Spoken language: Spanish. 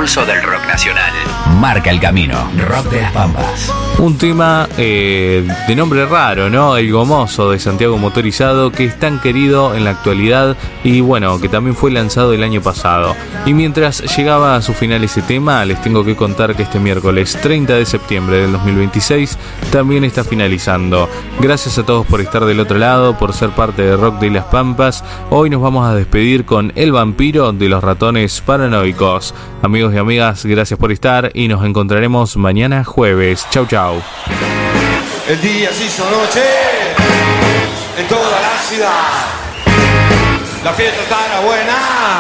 pulso del rock nacional. Marca el camino. Rock de las Pampas. Un tema de nombre raro, ¿no? El Gomoso de Santiago Motorizado, que es tan querido en la actualidad y bueno, que también fue lanzado el año pasado. Y mientras llegaba a su final ese tema, les tengo que contar que este miércoles 30 de septiembre del 2026 también está finalizando. Gracias a todos por estar del otro lado, por ser parte de Rock de las Pampas. Hoy nos vamos a despedir con El Vampiro de los Ratones Paranoicos. Amigos y amigas, gracias por estar y nos encontraremos mañana jueves. Chau, chau. El día se hizo noche en toda la ciudad. La fiesta estará buena.